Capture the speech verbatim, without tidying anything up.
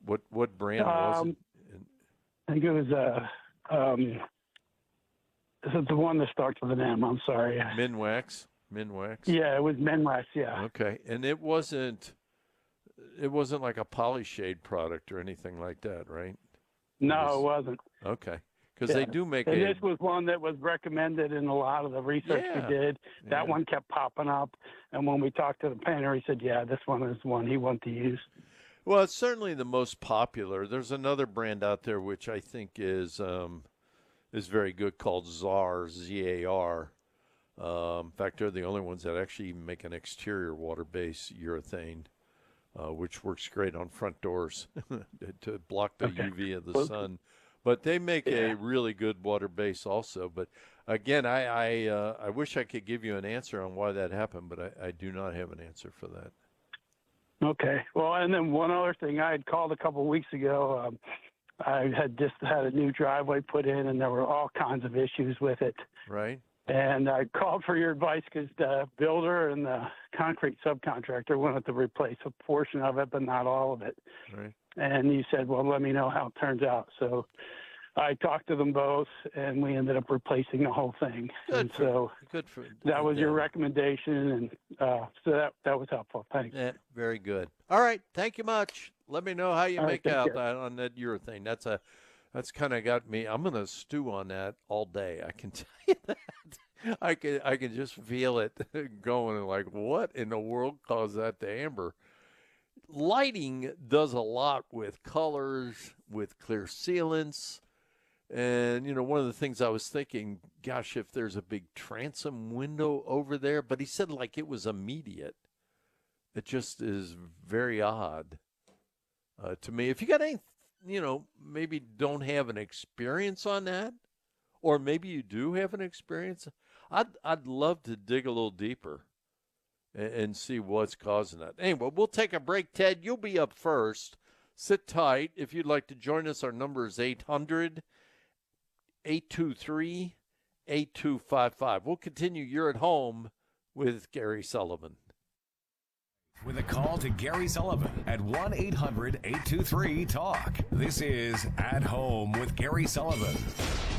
What what brand was Um, it? And- I think it was uh, um, is it the one that starts with an M? I'm sorry. Minwax. Minwax. Yeah, it was Menwax. Yeah. Okay, and it wasn't it wasn't like a Polyshade product or anything like that, right? No, was- it wasn't. Okay, because Yeah. they do make And a this was one that was recommended in a lot of the research Yeah. we did. That Yeah. one kept popping up. And when we talked to the painter, he said, yeah, this one is the one he wanted to use. Well, it's certainly the most popular. There's another brand out there which I think is um, is very good called Zar, Z A R. Um, in fact, they're the only ones that actually make an exterior water-based urethane, uh, which works great on front doors to block the Okay. U V of the Well, sun. But they make yeah. a really good water base also. But again, I I, uh, I wish I could give you an answer on why that happened, but I, I do not have an answer for that. Okay. Well, and then one other thing, I had called a couple of weeks ago. Um, I had just had a new driveway put in, and there were all kinds of issues with it. Right? And I called for your advice because the builder and the concrete subcontractor wanted to replace a portion of it, but not all of it. Right. And you said, well, let me know how it turns out. So I talked to them both, and we ended up replacing the whole thing. Good and for, so good for that was your them. recommendation, and uh, so that that was helpful. Thanks. Yeah, very good. All right, thank you much. Let me know how you All right, make take out care. that, on that urethane. That's a, that's kind of got me. I'm gonna stew on that all day. I can tell you that. I can I can just feel it going. Like, what in the world caused that to amber? Lighting does a lot with colors, with clear sealants. And, you know, one of the things I was thinking, gosh, if there's a big transom window over there, but he said like it was immediate. It just is very odd uh, to me. If you got any, you know, maybe don't have an experience on that, or maybe you do have an experience, I'd, I'd love to dig a little deeper and, and see what's causing that. Anyway, we'll take a break. Ted, you'll be up first. Sit tight. If you'd like to join us, our number is eight hundred, eight two three, eight two five five. We'll continue. You're at home with Gary Sullivan. With a call to Gary Sullivan at one eight hundred, eight two three, talk. This is At Home with Gary Sullivan.